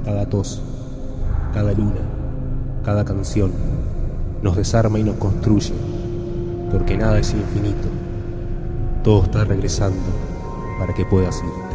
cada tos, cada luna, cada canción, nos desarma y nos construye, porque nada es infinito, todo está regresando para que puedas ir.